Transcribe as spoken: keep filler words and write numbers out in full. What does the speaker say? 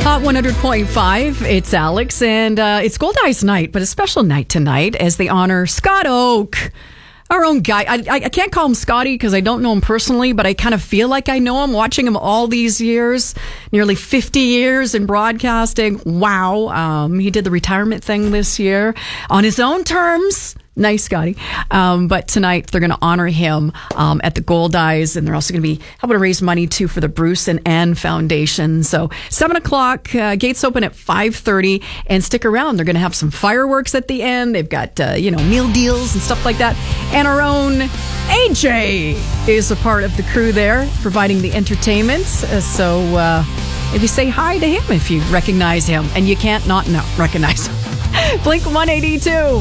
Hot one hundred point five, it's Alex, and uh, it's Gold Eyes night, but a special night tonight as they honor Scott Oak, our own guy. I, I, I can't call him Scotty because I don't know him personally, but I kind of feel like I know him, watching him all these years, nearly fifty years in broadcasting. Wow. Um, he did the retirement thing this year on his own terms. Nice, Scotty. Um, but tonight they're going to honor him um, at the Gold Eyes, and they're also going to be helping to raise money too for the Bruce and Ann Foundation. So seven o'clock, uh, gates open at five thirty, and stick around. They're going to have some fireworks at the end. They've got uh, you know meal deals and stuff like that. And our own A J is a part of the crew there, providing the entertainment. Uh, so uh, maybe say hi to him if you recognize him, and you can't not no, recognize him. Blink one eighty-two.